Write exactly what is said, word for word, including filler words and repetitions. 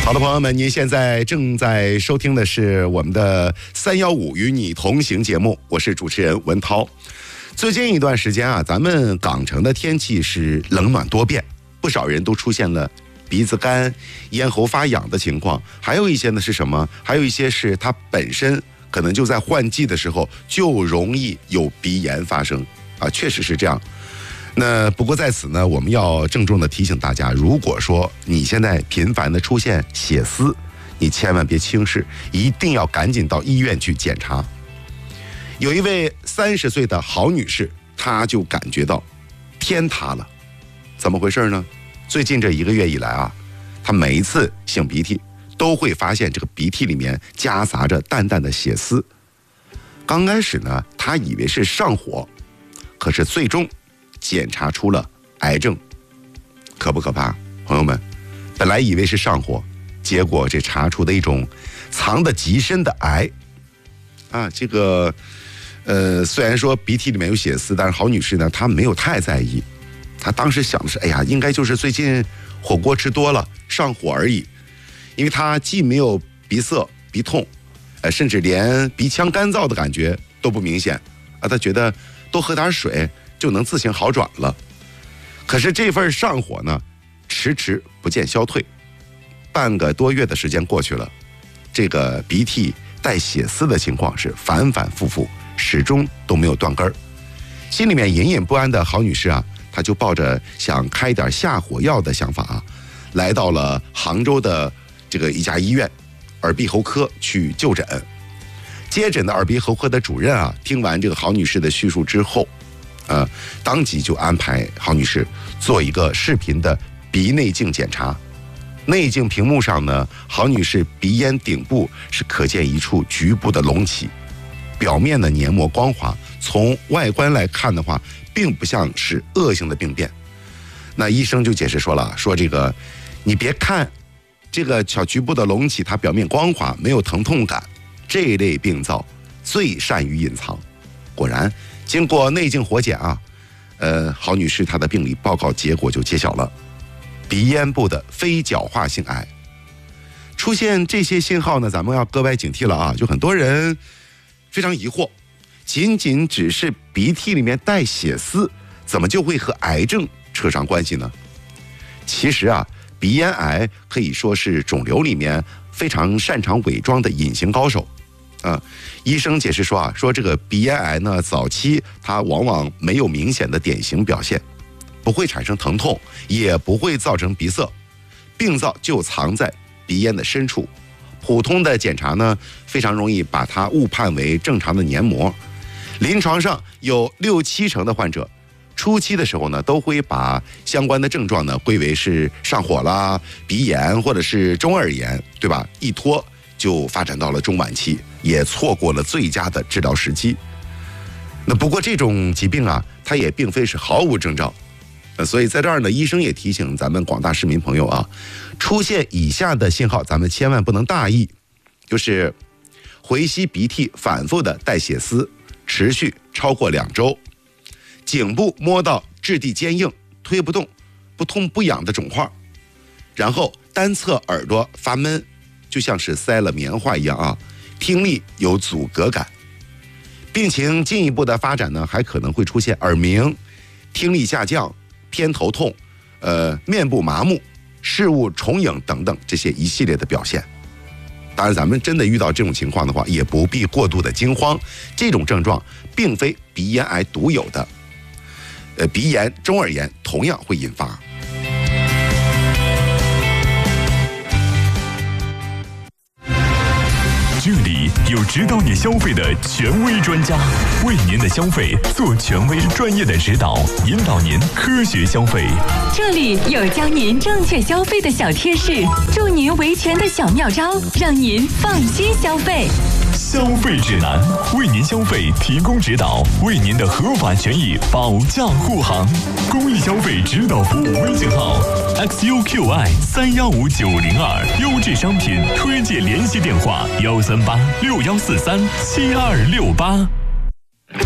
好的，朋友们，您现在正在收听的是我们的三幺五与你同行节目，我是主持人文涛。最近一段时间啊，咱们港城的天气是冷暖多变，不少人都出现了鼻子干、咽喉发痒的情况，还有一些呢是什么？还有一些是它本身可能就在换季的时候就容易有鼻炎发生啊，确实是这样。那不过在此呢，我们要郑重的提醒大家，如果说你现在频繁的出现血丝，你千万别轻视，一定要赶紧到医院去检查。有一位三十岁的郝女士，她就感觉到天塌了，怎么回事呢？最近这一个月以来啊，她每一次擤鼻涕都会发现这个鼻涕里面夹杂着淡淡的血丝。刚开始呢，她以为是上火，可是最终检查出了癌症，可不可怕？朋友们，本来以为是上火，结果这查出的一种藏得极深的癌啊！这个呃，虽然说鼻涕里面有血丝，但是郝女士呢，她没有太在意，她当时想的是，哎呀，应该就是最近火锅吃多了上火而已，因为她既没有鼻塞、鼻痛，呃，甚至连鼻腔干燥的感觉都不明显啊，她觉得多喝点水就能自行好转了。可是这份上火呢，迟迟不见消退，半个多月的时间过去了，这个鼻涕带血丝的情况是反反复复，始终都没有断根儿。心里面隐隐不安的郝女士啊，她就抱着想开点下火药的想法啊，来到了杭州的这个一家医院耳鼻喉科去就诊。接诊的耳鼻喉科的主任啊，听完这个郝女士的叙述之后，呃，当即就安排郝女士做一个视频的鼻内镜检查。内镜屏幕上呢，郝女士鼻咽顶部是可见一处局部的隆起，表面的黏膜光滑，从外观来看的话，并不像是恶性的病变。那医生就解释说了，说这个你别看这个小局部的隆起，它表面光滑，没有疼痛感，这类病灶最善于隐藏。果然经过内镜活检啊，呃，郝女士她的病理报告结果就揭晓了，鼻咽部的非角化性癌。出现这些信号呢，咱们要格外警惕了啊！就很多人非常疑惑，仅仅只是鼻涕里面带血丝，怎么就会和癌症扯上关系呢？其实啊，鼻咽癌可以说是肿瘤里面非常擅长伪装的隐形高手。啊，医生解释说啊，说这个鼻咽癌呢，早期它往往没有明显的典型表现，不会产生疼痛，也不会造成鼻塞，病灶就藏在鼻咽的深处。普通的检查呢，非常容易把它误判为正常的黏膜。临床上有六七成的患者，初期的时候呢，都会把相关的症状呢归为是上火啦、鼻炎或者是中耳炎，对吧？一拖就发展到了中晚期，也错过了最佳的治疗时机。那不过这种疾病啊，它也并非是毫无征兆，呃，所以在这儿呢，医生也提醒咱们广大市民朋友啊，出现以下的信号，咱们千万不能大意，就是回吸鼻涕反复的带血丝，持续超过两周，颈部摸到质地坚硬、推不动、不痛不痒的肿块，然后单侧耳朵发闷，就像是塞了棉花一样啊，听力有阻隔感。病情进一步的发展呢，还可能会出现耳鸣、听力下降、偏头痛、呃面部麻木、视物重影等等这些一系列的表现。当然，咱们真的遇到这种情况的话，也不必过度的惊慌，这种症状并非鼻咽癌独有的，呃，鼻炎、中耳炎同样会引发。 这里有指导你消费的权威专家，为您的消费做权威专业的指导，引导您科学消费。 这里有教您正确消费的小贴士，助您维权的小妙招，让您放心消费。 消费指南，为您消费提供指导，为您的合法权益保驾护航。公益消费指导服务微信号 X U Q I 三幺五九零二，优质商品推荐联系电话幺三八六幺四三七二六八。